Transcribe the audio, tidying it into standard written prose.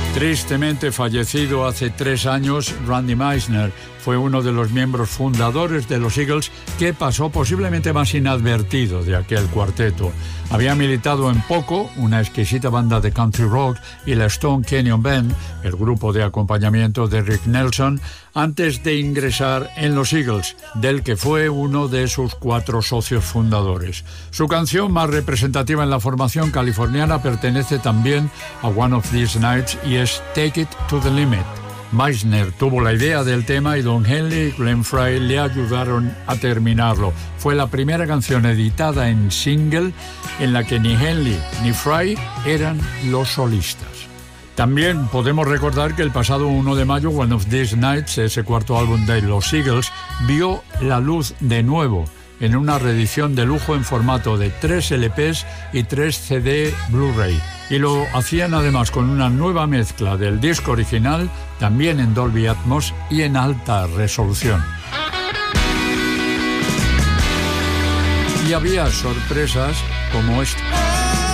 Tristemente fallecido hace 3 años, Randy Meisner fue uno de los miembros fundadores de los Eagles que pasó posiblemente más inadvertido de aquel cuarteto. Había militado en Poco, una exquisita banda de country rock, y la Stone Canyon Band, el grupo de acompañamiento de Rick Nelson, antes de ingresar en los Eagles, del que fue uno de sus 4 socios fundadores. Su canción más representativa en la formación californiana pertenece también a One of These Nights y es Take It to the Limit. Meisner tuvo la idea del tema y Don Henley y Glenn Frey le ayudaron a terminarlo. Fue la primera canción editada en single en la que ni Henley ni Frey eran los solistas. También podemos recordar que el pasado 1 de mayo, One of These Nights, ese cuarto álbum de los Eagles, vio la luz de nuevo en una reedición de lujo en formato de 3 LPs y 3 CD Blu-ray. Y lo hacían además con una nueva mezcla del disco original, también en Dolby Atmos y en alta resolución. Y había sorpresas como esta.